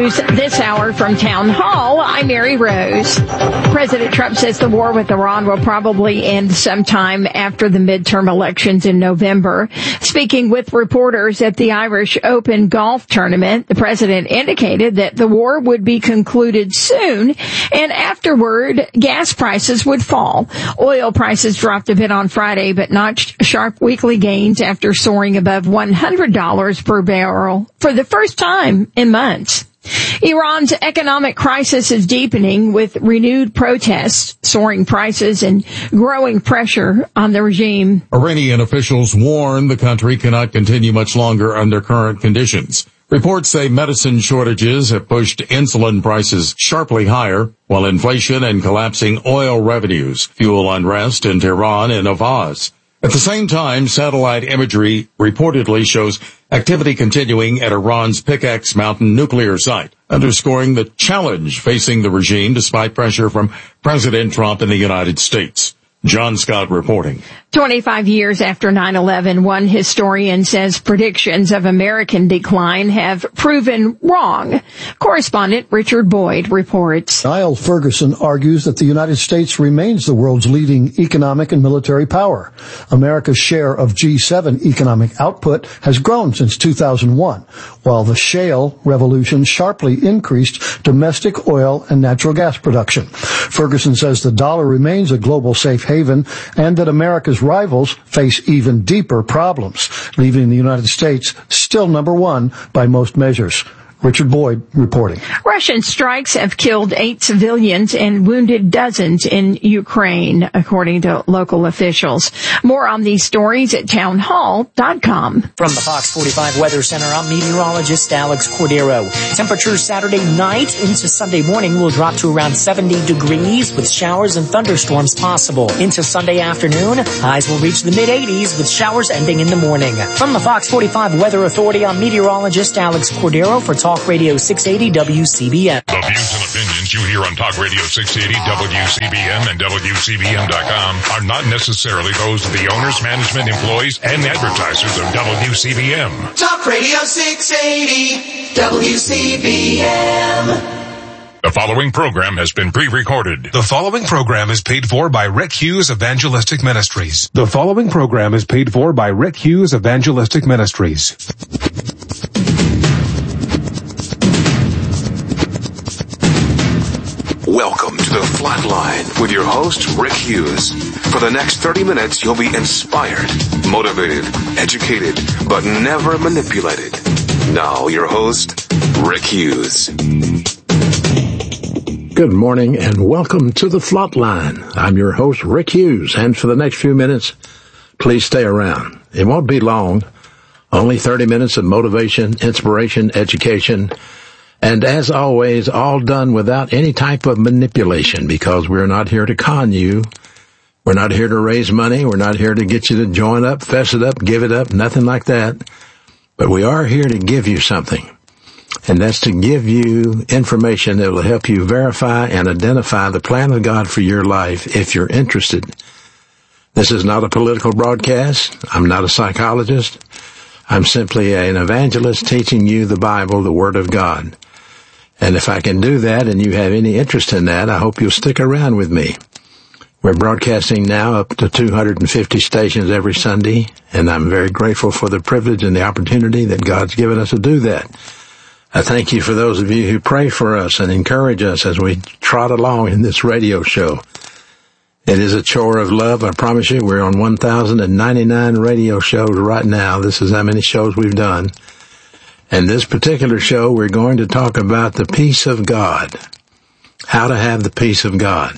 news this hour from Town Hall. I'm Mary Rose. President Trump says the war with Iran will probably end sometime after the midterm elections in November. Speaking with reporters at the Irish Open golf tournament, the president indicated that the war would be concluded soon, and afterward, gas prices would fall. Oil prices dropped a bit on Friday, but notched sharp weekly gains after soaring above $100 per barrel for the first time in months. Iran's economic crisis is deepening with renewed protests, soaring prices, and growing pressure on the regime. Iranian officials warn the country cannot continue much longer under current conditions. Reports say medicine shortages have pushed insulin prices sharply higher, while inflation and collapsing oil revenues fuel unrest in Tehran and Avaz. At the same time, satellite imagery reportedly shows activity continuing at Iran's Pickaxe Mountain nuclear site, underscoring the challenge facing the regime despite pressure from President Trump in the United States. John Scott reporting. 25 years after 9/11, one historian says predictions of American decline have proven wrong. Correspondent Richard Boyd reports. Niall Ferguson argues that the United States remains the world's leading economic and military power. America's share of G7 economic output has grown since 2001, while the shale revolution sharply increased domestic oil and natural gas production. Ferguson says the dollar remains a global safe haven and that America's rivals face even deeper problems, leaving the United States still number one by most measures. Richard Boyd reporting. Russian strikes have killed 8 civilians and wounded dozens in Ukraine, according to local officials. More on these stories at townhall.com. From the Fox 45 Weather Center, I'm meteorologist Alex Cordero. Temperatures Saturday night into Sunday morning will drop to around 70 degrees with showers and thunderstorms possible. Into Sunday afternoon, highs will reach the mid-80s with showers ending in the morning. From the Fox 45 Weather Authority, I'm meteorologist Alex Cordero for Talk Radio 680 WCBM. The views and opinions you hear on Talk Radio 680 WCBM and WCBM.com are not necessarily those of the owners, management, employees, and advertisers of WCBM. Talk Radio 680 WCBM. The following program has been pre-recorded. The following program is paid for by Rick Hughes Evangelistic Ministries. The following program is paid for by Rick Hughes Evangelistic Ministries. Welcome to The Flatline with your host, Rick Hughes. For the next 30 minutes, you'll be inspired, motivated, educated, but never manipulated. Now, your host, Rick Hughes. Good morning and welcome to The Flatline. I'm your host, Rick Hughes, and for the next few minutes, please stay around. It won't be long, only 30 minutes of motivation, inspiration, education, and as always, all done without any type of manipulation, because we're not here to con you. We're not here to raise money. We're not here to get you to join up, fess it up, give it up, nothing like that. But we are here to give you something. And that's to give you information that will help you verify and identify the plan of God for your life if you're interested. This is not a political broadcast. I'm not a psychologist. I'm simply an evangelist teaching you the Bible, the Word of God. And if I can do that and you have any interest in that, I hope you'll stick around with me. We're broadcasting now up to 250 stations every Sunday, and I'm very grateful for the privilege and the opportunity that God's given us to do that. I thank you for those of you who pray for us and encourage us as we trot along in this radio show. It is a chore of love, I promise you. We're on 1,099 radio shows right now. This is how many shows we've done. And this particular show, we're going to talk about the peace of God. How to have the peace of God.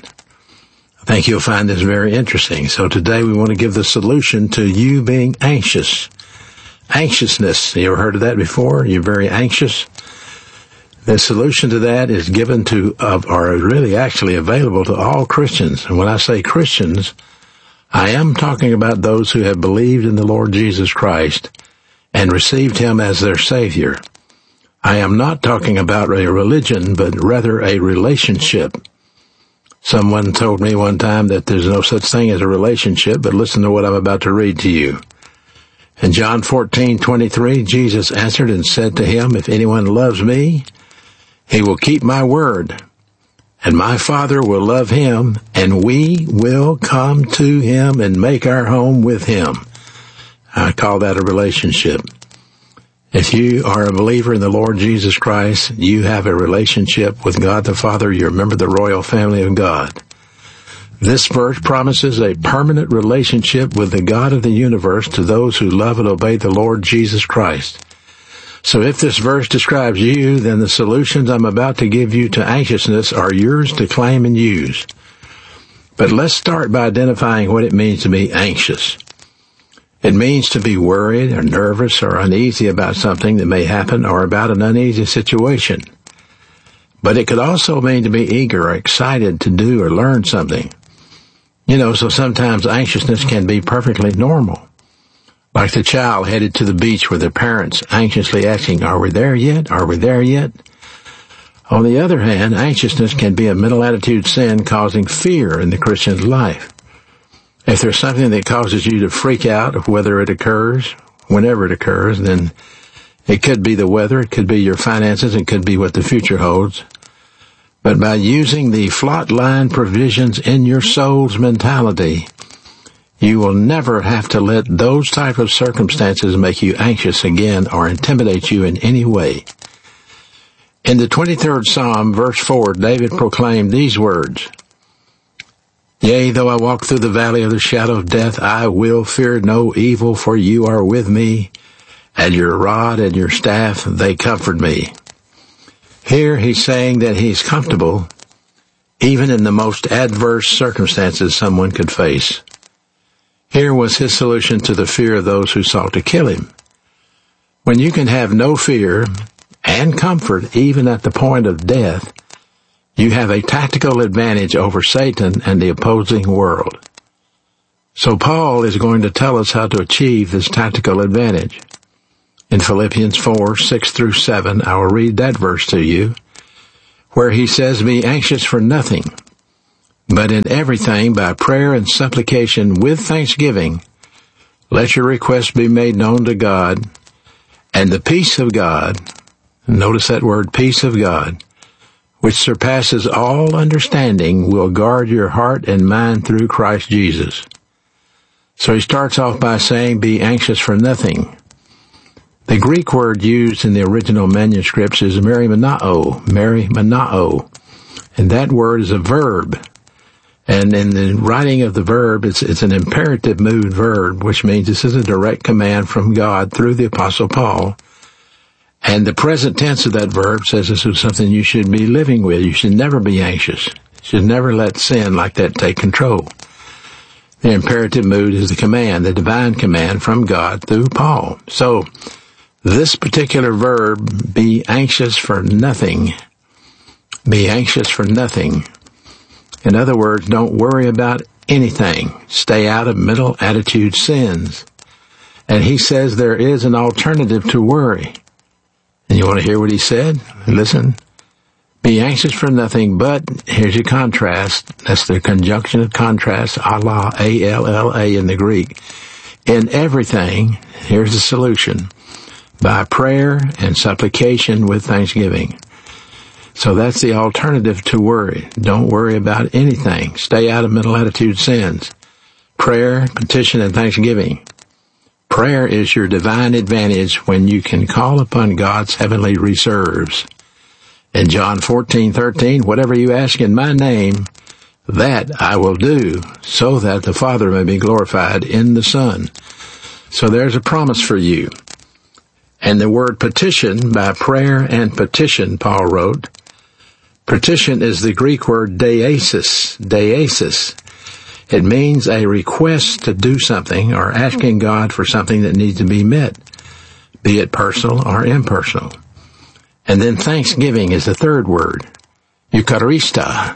I think you'll find this very interesting. So today we want to give the solution to you being anxious. Anxiousness. You ever heard of that before? You're very anxious. The solution to that is given to, or really actually available to all Christians. And when I say Christians, I am talking about those who have believed in the Lord Jesus Christ and received Him as their Savior. I am not talking about a religion, but rather a relationship. Someone told me one time that there's no such thing as a relationship, but listen to what I'm about to read to you. In John 14:23, Jesus answered and said to him, "If anyone loves me, He will keep my word, and my Father will love him, and we will come to him and make our home with him. I call that a relationship. If you are a believer in the Lord Jesus Christ, you have a relationship with God the Father. You're a member of the royal family of God. This verse promises a permanent relationship with the God of the universe to those who love and obey the Lord Jesus Christ. So if this verse describes you, then the solutions I'm about to give you to anxiousness are yours to claim and use. But let's start by identifying what it means to be anxious. It means to be worried or nervous or uneasy about something that may happen or about an uneasy situation. But it could also mean to be eager or excited to do or learn something. So sometimes anxiousness can be perfectly normal. Like the child headed to the beach with their parents anxiously asking, "Are we there yet? Are we there yet?" On the other hand, anxiousness can be a mental attitude sin causing fear in the Christian's life. If there's something that causes you to freak out, whether it occurs, whenever it occurs, then it could be the weather, it could be your finances, it could be what the future holds. But by using the flatline provisions in your soul's mentality, you will never have to let those type of circumstances make you anxious again or intimidate you in any way. In the 23rd Psalm, verse 4, David proclaimed these words, "Yea, though I walk through the valley of the shadow of death, I will fear no evil, for you are with me, and your rod and your staff, they comfort me." Here he's saying that he's comfortable even in the most adverse circumstances someone could face. Here was his solution to the fear of those who sought to kill him. When you can have no fear and comfort even at the point of death, you have a tactical advantage over Satan and the opposing world. So Paul is going to tell us how to achieve this tactical advantage. In Philippians 4, 6 through 7, I will read that verse to you, where he says, "Be anxious for nothing, but in everything by prayer and supplication with thanksgiving, let your requests be made known to God, and the peace of God," notice that word, peace of God, "which surpasses all understanding, will guard your heart and mind through Christ Jesus." So he starts off by saying, be anxious for nothing. The Greek word used in the original manuscripts is merimenao, and that word is a verb. And in the writing of the verb, it's an imperative mood verb, which means this is a direct command from God through the Apostle Paul. And the present tense of that verb says this is something you should be living with. You should never be anxious. You should never let sin like that take control. The imperative mood is the command, the divine command from God through Paul. So, this particular verb, be anxious for nothing. Be anxious for nothing. In other words, don't worry about anything. Stay out of mental attitude sins. And he says there is an alternative to worry. And you want to hear what he said? Listen. Be anxious for nothing, but here's your contrast. That's the conjunction of contrast, Allah, A-L-L-A in the Greek. In everything, here's the solution. By prayer and supplication with thanksgiving. So that's the alternative to worry. Don't worry about anything. Stay out of mental attitude sins. Prayer, petition, and thanksgiving. Prayer is your divine advantage when you can call upon God's heavenly reserves. In John 14:13, whatever you ask in my name, that I will do, so that the Father may be glorified in the Son. So there's a promise for you. And the word petition, by prayer and petition, Paul wrote. Petition is the Greek word deesis. It means a request to do something or asking God for something that needs to be met, be it personal or impersonal. And then thanksgiving is the third word, Eucharistia,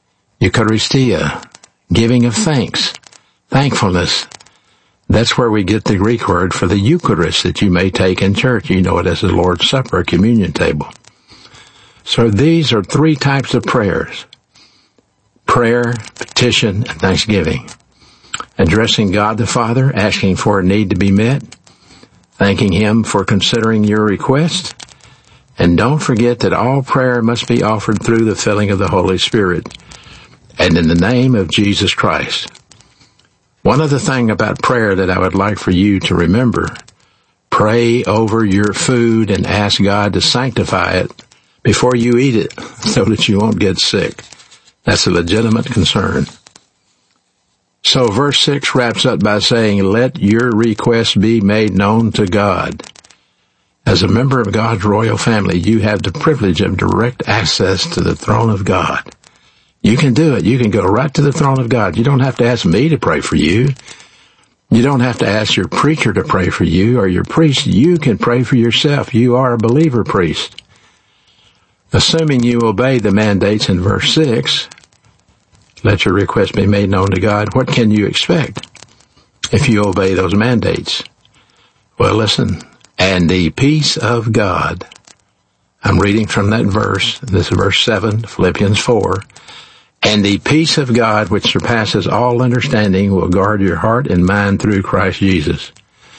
giving of thanks, thankfulness. That's where we get the Greek word for the Eucharist that you may take in church. You know it as the Lord's Supper, a communion table. So these are three types of prayers. Prayer, petition, and thanksgiving. Addressing God the Father, asking for a need to be met. Thanking Him for considering your request. And don't forget that all prayer must be offered through the filling of the Holy Spirit and in the name of Jesus Christ. One other thing about prayer that I would like for you to remember: pray over your food and ask God to sanctify it before you eat it so that you won't get sick. That's a legitimate concern. So verse 6 wraps up by saying, let your requests be made known to God. As a member of God's royal family, you have the privilege of direct access to the throne of God. You can do it. You can go right to the throne of God. You don't have to ask me to pray for you. You don't have to ask your preacher to pray for you or your priest. You can pray for yourself. You are a believer priest. Assuming you obey the mandates in verse 6, let your request be made known to God. What can you expect if you obey those mandates? Well, listen. And the peace of God. I'm reading from that verse. This is verse 7, Philippians 4. And the peace of God, which surpasses all understanding, will guard your heart and mind through Christ Jesus.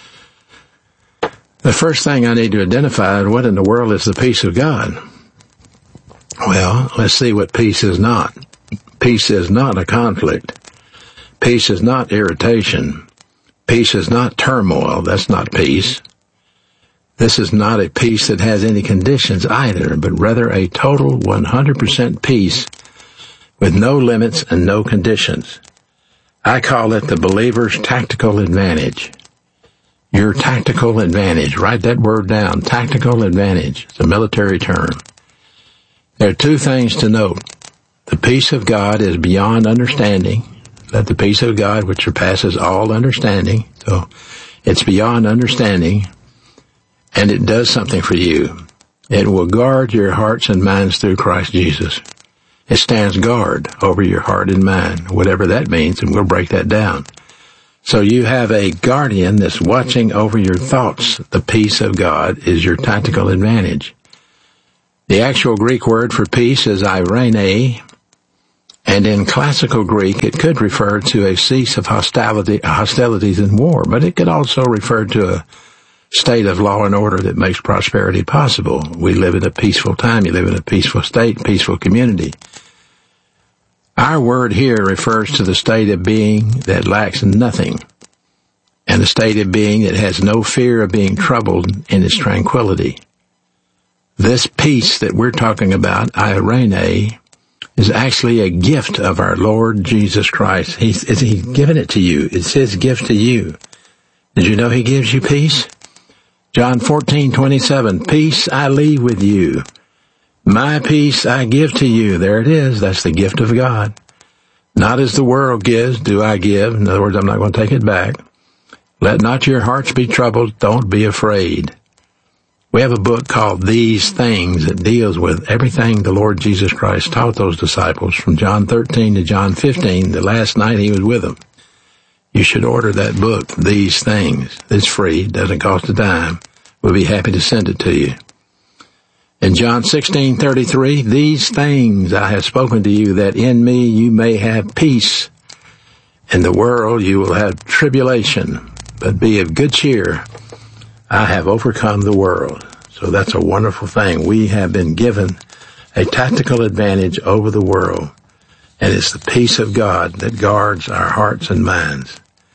The first thing I need to identify, what in the world is the peace of God? Well, let's see what peace is not. Peace is not a conflict. Peace is not irritation. Peace is not turmoil. That's not peace. This is not a peace that has any conditions either, but rather a total 100% peace with no limits and no conditions. I call it the believer's tactical advantage. Your tactical advantage. Write that word down. Tactical advantage. It's a military term. There are two things to note. The peace of God is beyond understanding. Let the peace of God, which surpasses all understanding. So it's beyond understanding, and it does something for you. It will guard your hearts and minds through Christ Jesus. It stands guard over your heart and mind, whatever that means, and we'll break that down. So you have a guardian that's watching over your thoughts. The peace of God is your tactical advantage. The actual Greek word for peace is eirene, and in classical Greek it could refer to a cease of hostilities and war, but it could also refer to a state of law and order that makes prosperity possible. We live in a peaceful time. You live in a peaceful state, peaceful community. Our word here refers to the state of being that lacks nothing, and a state of being that has no fear of being troubled in its tranquility. This peace that we're talking about, eirene, is actually a gift of our Lord Jesus Christ. He's given it to you. It's His gift to you. Did you know He gives you peace? John 14:27, peace I leave with you. My peace I give to you. There it is. That's the gift of God. Not as the world gives, do I give. In other words, I'm not going to take it back. Let not your hearts be troubled. Don't be afraid. We have a book called These Things that deals with everything the Lord Jesus Christ taught those disciples from John 13 to John 15, the last night He was with them. You should order that book, These Things. It's free. Doesn't cost a dime. We'll be happy to send it to you. In John 16:33, these things I have spoken to you, that in me you may have peace. In the world you will have tribulation, but be of good cheer. I have overcome the world. So that's a wonderful thing. We have been given a tactical advantage over the world, and it's the peace of God that guards our hearts and minds.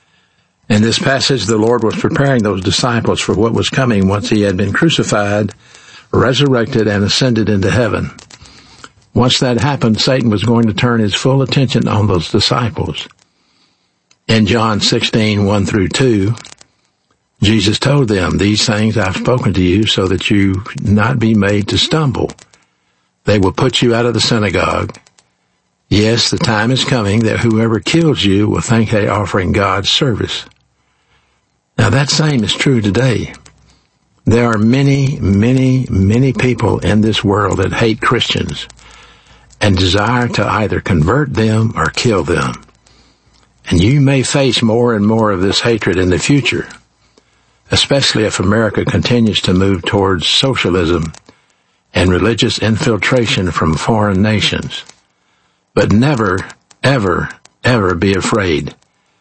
In this passage, the Lord was preparing those disciples for what was coming once He had been crucified, resurrected, and ascended into heaven. Once that happened, Satan was going to turn his full attention on those disciples. In John 16:1 through 2, Jesus told them, these things I've spoken to you so that you not be made to stumble. They will put you out of the synagogue. Yes, the time is coming that whoever kills you will think they're offering God service. Now that same is true today. There are many, many, many people in this world that hate Christians and desire to either convert them or kill them. And you may face more and more of this hatred in the future, especially if America continues to move towards socialism and religious infiltration from foreign nations. But never, ever, ever be afraid,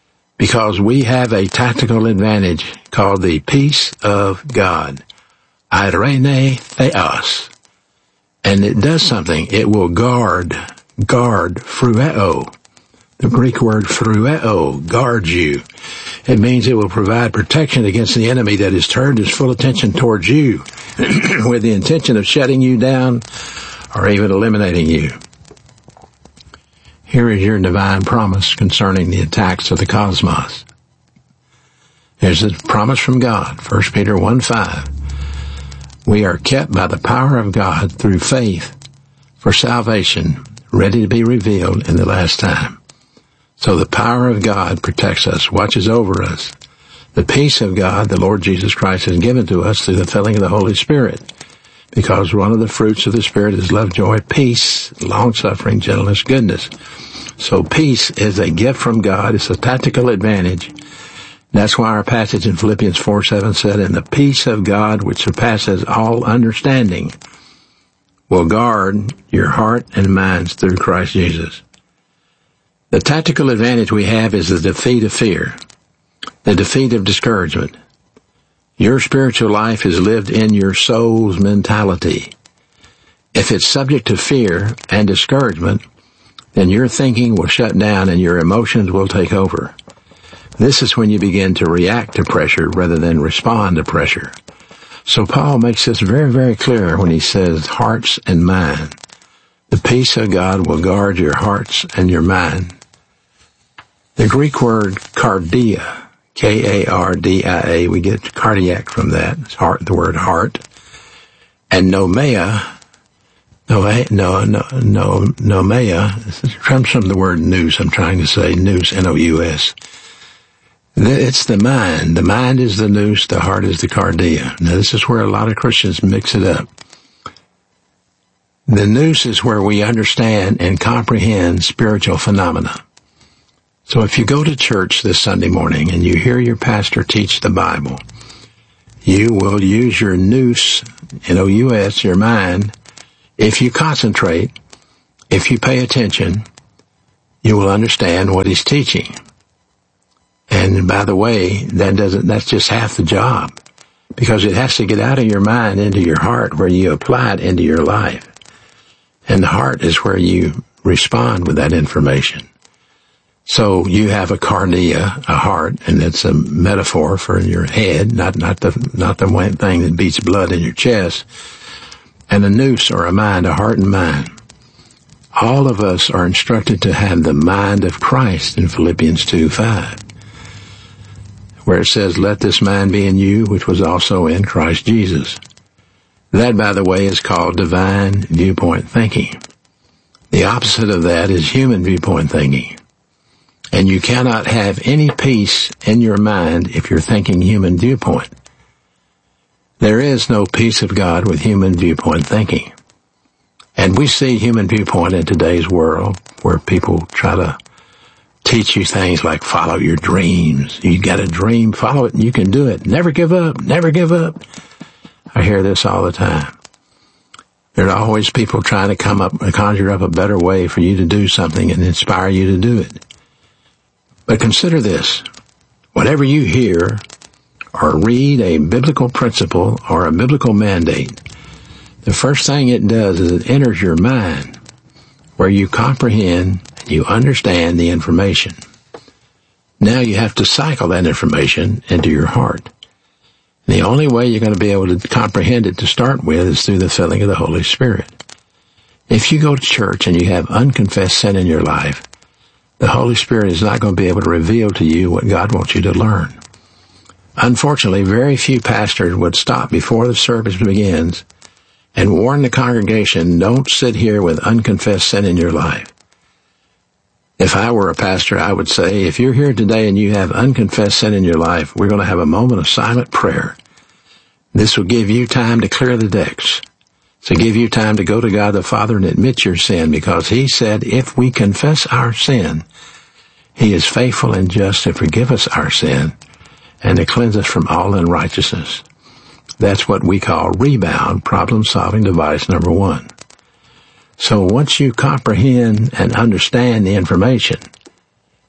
because we have a tactical advantage called the peace of God. Irene theos. And it does something. It will guard, frueo. The Greek word frueo, guards you. It means it will provide protection against the enemy that has turned his full attention towards you with the intention of shutting you down or even eliminating you. Here is your divine promise concerning the attacks of the cosmos. There's a promise from God, 1 Peter 1:5. We are kept by the power of God through faith for salvation, ready to be revealed in the last time. So the power of God protects us, watches over us. The peace of God, the Lord Jesus Christ, has given to us through the filling of the Holy Spirit. Because one of the fruits of the Spirit is love, joy, peace, long-suffering, gentleness, goodness. So peace is a gift from God. It's a tactical advantage. That's why our passage in Philippians 4:7 said, and the peace of God, which surpasses all understanding, will guard your heart and minds through Christ Jesus. The tactical advantage we have is the defeat of fear, the defeat of discouragement. Your spiritual life is lived in your soul's mentality. If it's subject to fear and discouragement, then your thinking will shut down and your emotions will take over. This is when you begin to react to pressure rather than respond to pressure. So Paul makes this very, very clear when he says hearts and mind. The peace of God will guard your hearts and your mind. The Greek word cardia, K-A-R-D-I-A, we get cardiac from that. It's heart, the word heart. And nomea, comes from the word nous. I'm trying to say nous, N-O-U-S. It's the mind. The mind is the nous, the heart is the cardia. Now this is where a lot of Christians mix it up. The nous is where we understand and comprehend spiritual phenomena. So if you go to church this Sunday morning and you hear your pastor teach the Bible, you will use your nous, N-O-U-S, your mind. If you concentrate, if you pay attention, you will understand what he's teaching. And by the way, that's just half the job, because it has to get out of your mind into your heart where you apply it into your life. And the heart is where you respond with that information. So you have a cardia, a heart, and it's a metaphor for your head, not the one thing that beats blood in your chest. And a nous, or a mind, a heart and mind. All of us are instructed to have the mind of Christ in Philippians 2:5. Where it says, let this mind be in you, which was also in Christ Jesus. That, by the way, is called divine viewpoint thinking. The opposite of that is human viewpoint thinking. And you cannot have any peace in your mind if you're thinking human viewpoint. There is no peace of God with human viewpoint thinking. And we see human viewpoint in today's world where people try to teach you things like follow your dreams. You got a dream, follow it and you can do it. Never give up, never give up. I hear this all the time. There are always people trying to conjure up a better way for you to do something and inspire you to do it. But consider this. Whatever you hear or read a biblical principle or a biblical mandate, the first thing it does is it enters your mind where you comprehend and you understand the information. Now you have to cycle that information into your heart. The only way you're going to be able to comprehend it to start with is through the filling of the Holy Spirit. If you go to church and you have unconfessed sin in your life, the Holy Spirit is not going to be able to reveal to you what God wants you to learn. Unfortunately, very few pastors would stop before the service begins and warn the congregation, don't sit here with unconfessed sin in your life. If I were a pastor, I would say, if you're here today and you have unconfessed sin in your life, we're going to have a moment of silent prayer. This will give you time to clear the decks. To give you time to go to God the Father and admit your sin, because He said if we confess our sin, He is faithful and just to forgive us our sin and to cleanse us from all unrighteousness. That's what we call rebound, problem-solving device number 1. So once you comprehend and understand the information,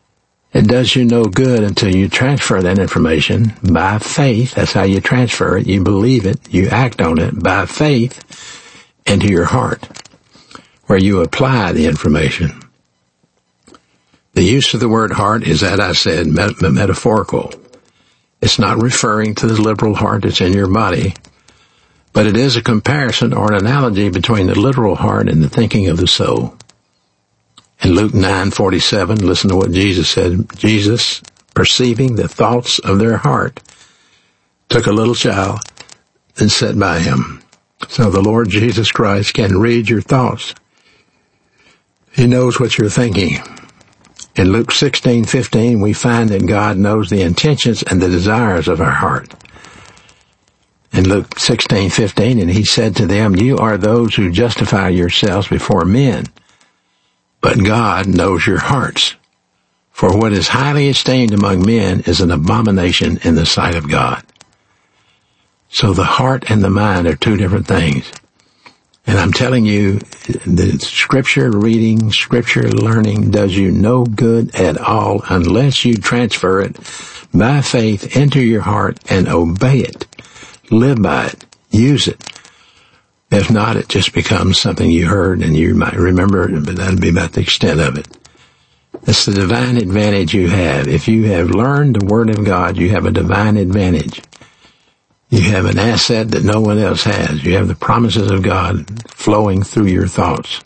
It does you no good until you transfer that information by faith. That's how you transfer it. You believe it. You act on it by faith into your heart, where you apply the information. The use of the word heart is, as I said, metaphorical. It's not referring to the literal heart that's in your body, but it is a comparison or an analogy between the literal heart and the thinking of the soul. In Luke 9:47, listen to what Jesus said. Jesus, perceiving the thoughts of their heart, took a little child and sat by him. So the Lord Jesus Christ can read your thoughts. He knows what you're thinking. In Luke 16:15, we find that God knows the intentions and the desires of our heart. In Luke 16:15, and he said to them, you are those who justify yourselves before men, but God knows your hearts. For what is highly esteemed among men is an abomination in the sight of God. So the heart and the mind are two different things. And I'm telling you, the scripture reading, scripture learning does you no good at all unless you transfer it by faith into your heart and obey it. Live by it. Use it. If not, it just becomes something you heard and you might remember it, but that'll be about the extent of it. It's the divine advantage you have. If you have learned the Word of God, you have a divine advantage. You have an asset that no one else has. You have the promises of God flowing through your thoughts.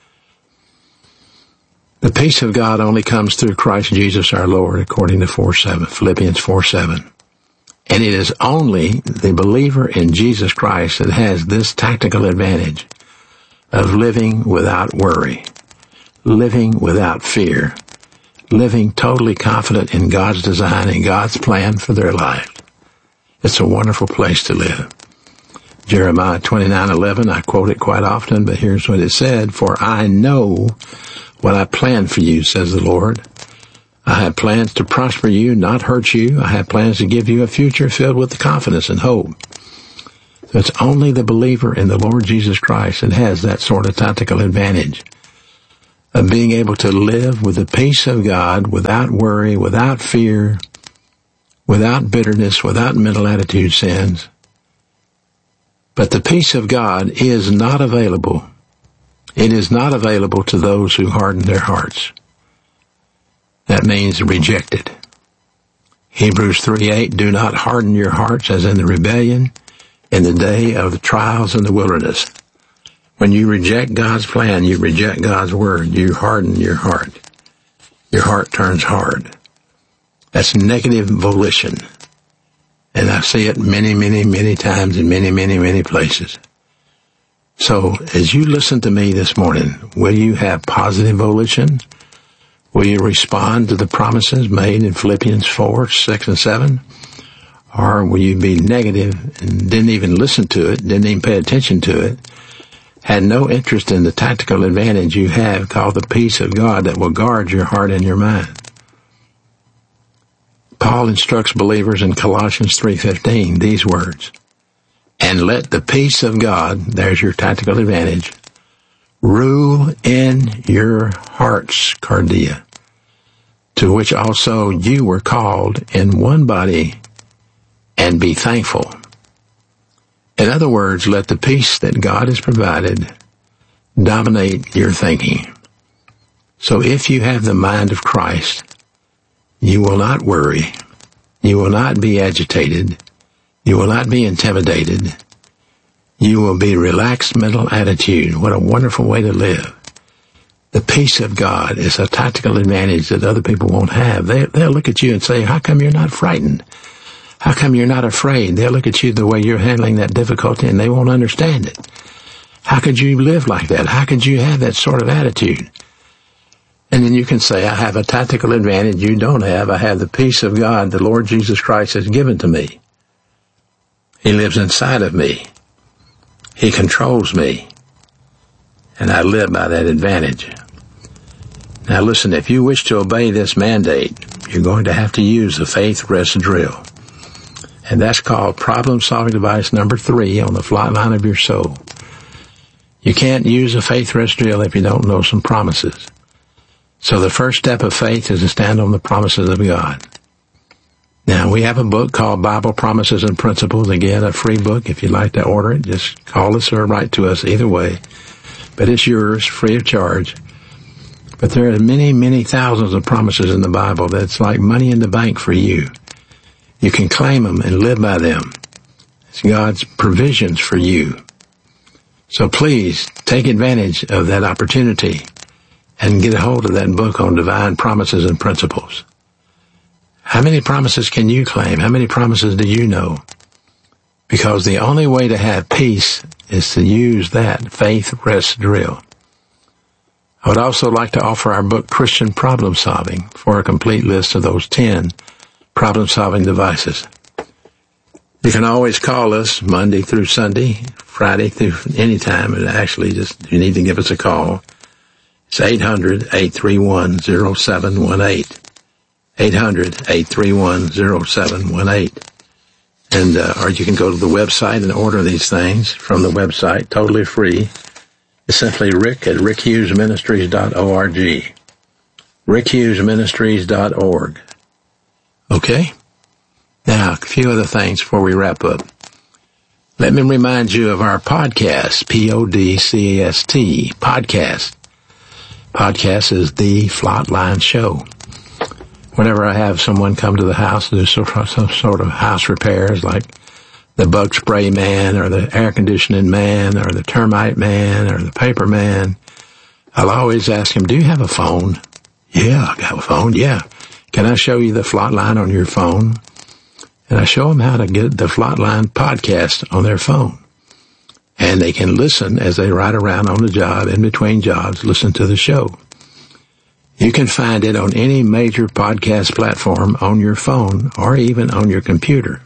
The peace of God only comes through Christ Jesus our Lord, according to Philippians 4:7. And it is only the believer in Jesus Christ that has this tactical advantage of living without worry, living without fear, living totally confident in God's design and God's plan for their life. It's a wonderful place to live. Jeremiah 29:11, I quote it quite often, but here's what it said. For I know what I plan for you, says the Lord. I have plans to prosper you, not hurt you. I have plans to give you a future filled with confidence and hope. So it's only the believer in the Lord Jesus Christ that has that sort of tactical advantage of being able to live with the peace of God without worry, without fear, without bitterness, without mental attitude sins. But the peace of God is not available. It is not available to those who harden their hearts. That means rejected. Hebrews 3:8, do not harden your hearts as in the rebellion in the day of the trials in the wilderness. When you reject God's plan, you reject God's word, you harden your heart. Your heart turns hard. That's negative volition. And I see it many, many, many times in many, many, many places. So as you listen to me this morning, will you have positive volition? Will you respond to the promises made in Philippians 4, 6, and 7? Or will you be negative and didn't even listen to it, didn't even pay attention to it, had no interest in the tactical advantage you have called the peace of God that will guard your heart and your mind? Paul instructs believers in Colossians 3:15 these words, and let the peace of God, there's your tactical advantage, rule in your hearts, cardia, to which also you were called in one body, and be thankful. In other words, let the peace that God has provided dominate your thinking. So if you have the mind of Christ, you will not worry, you will not be agitated, you will not be intimidated, you will be relaxed mental attitude. What a wonderful way to live. The peace of God is a tactical advantage that other people won't have. They'll look at you and say, how come you're not frightened? How come you're not afraid? They'll look at you the way you're handling that difficulty and they won't understand it. How could you live like that? How could you have that sort of attitude? And then you can say, I have a tactical advantage you don't have. I have the peace of God the Lord Jesus Christ has given to me. He lives inside of me. He controls me. And I live by that advantage. Now listen, if you wish to obey this mandate, you're going to have to use the faith rest drill. And that's called problem-solving device number 3 on the flight line of your soul. You can't use a faith rest drill if you don't know some promises. So the first step of faith is to stand on the promises of God. Now, we have a book called Bible Promises and Principles. Again, a free book. If you'd like to order it, just call us or write to us, either way. But it's yours, free of charge. But there are many, many thousands of promises in the Bible that's like money in the bank for you. You can claim them and live by them. It's God's provisions for you. So please take advantage of that opportunity and get a hold of that book on divine promises and principles. How many promises can you claim? How many promises do you know? Because the only way to have peace is to use that faith rest drill. I would also like to offer our book, Christian Problem Solving, for a complete list of those 10 problem-solving devices. You can always call us Monday through Sunday, Friday through any time. And actually, you need to give us a call. It's 800-831-0718. 800-831-0718. And, or you can go to the website and order these things from the website, totally free. It's simply Rick at rickhughesministries.org. rickhughesministries.org. Okay? Now, a few other things before we wrap up. Let me remind you of our podcast, P-O-D-C-A-S-T, podcast. Podcast is the Flatline Show. Whenever I have someone come to the house to do some sort of house repairs, like the bug spray man or the air conditioning man or the termite man or the paper man, I'll always ask him, do you have a phone? Yeah, I got a phone, yeah. Can I show you the Flatline on your phone? And I show them how to get the Flatline podcast on their phone. And they can listen as they ride around on the job, in between jobs, listen to the show. You can find it on any major podcast platform on your phone or even on your computer.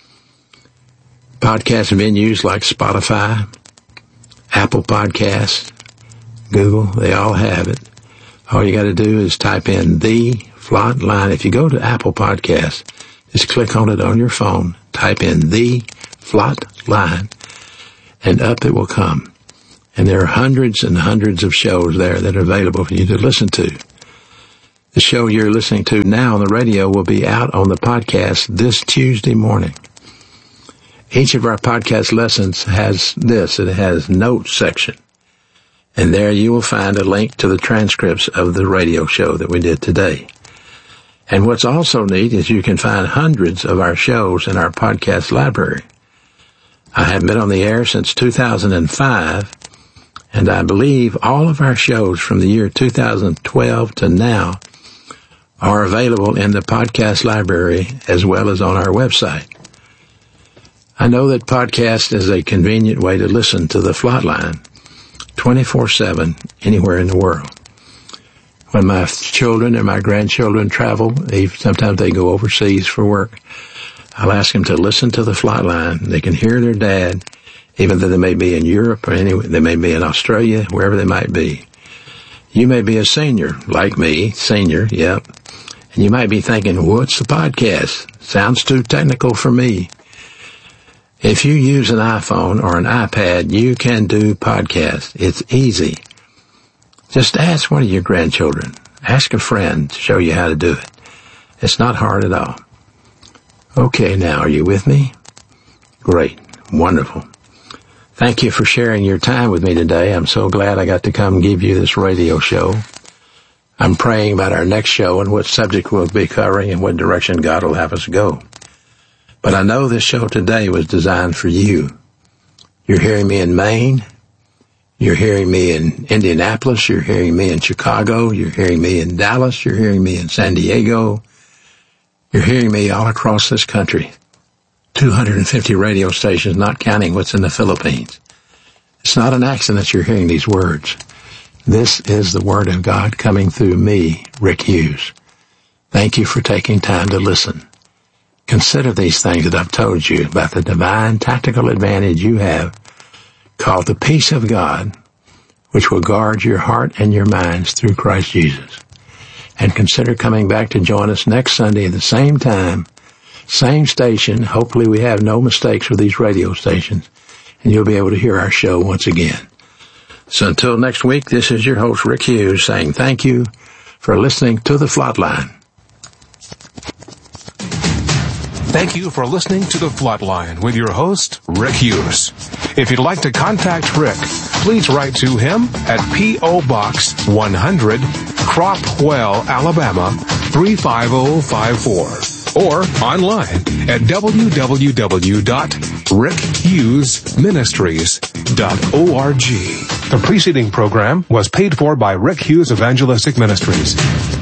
Podcast venues like Spotify, Apple Podcasts, Google, they all have it. All you got to do is type in the Flatline. If you go to Apple Podcasts, just click on it on your phone, type in the Flatline, and up it will come. And there are hundreds and hundreds of shows there that are available for you to listen to. The show you're listening to now on the radio will be out on the podcast this Tuesday morning. Each of our podcast lessons has this. It has notes section. And there you will find a link to the transcripts of the radio show that we did today. And what's also neat is you can find hundreds of our shows in our podcast library. I have been on the air since 2005, and I believe all of our shows from the year 2012 to now are available in the podcast library as well as on our website. I know that podcast is a convenient way to listen to the Flatline 24/7 anywhere in the world. When my children and my grandchildren travel, sometimes they go overseas for work, I'll ask them to listen to the Flatline. They can hear their dad, even though they may be in Europe or they may be in Australia, wherever they might be. You may be a senior, like me, senior, yep. And you might be thinking, what's the podcast? Sounds too technical for me. If you use an iPhone or an iPad, you can do podcasts. It's easy. Just ask one of your grandchildren. Ask a friend to show you how to do it. It's not hard at all. Okay, now, are you with me? Great. Wonderful. Thank you for sharing your time with me today. I'm so glad I got to come give you this radio show. I'm praying about our next show and what subject we'll be covering and what direction God will have us go. But I know this show today was designed for you. You're hearing me in Maine. You're hearing me in Indianapolis. You're hearing me in Chicago. You're hearing me in Dallas. You're hearing me in San Diego. You're hearing me all across this country. 250 radio stations, not counting what's in the Philippines. It's not an accident you're hearing these words. This is the Word of God coming through me, Rick Hughes. Thank you for taking time to listen. Consider these things that I've told you about the divine tactical advantage you have called the peace of God, which will guard your heart and your minds through Christ Jesus. And consider coming back to join us next Sunday at the same time, same station. Hopefully we have no mistakes with these radio stations, and you'll be able to hear our show once again. So until next week, this is your host, Rick Hughes, saying thank you for listening to The Flatline. Thank you for listening to The Flatline with your host, Rick Hughes. If you'd like to contact Rick, please write to him at P.O. Box 100, Cropwell, Alabama 35054, or online at www.rickhughesministries.org. The preceding program was paid for by Rick Hughes Evangelistic Ministries.